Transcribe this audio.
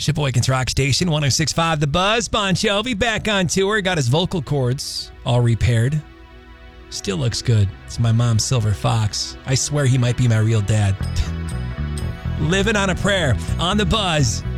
Sheboygan's Rock Station, 106.5 The Buzz. Bon Jovi back on tour. Got his vocal cords all repaired. Still looks good. It's my mom's silver fox. I swear he might be my real dad. Living on a Prayer on The Buzz.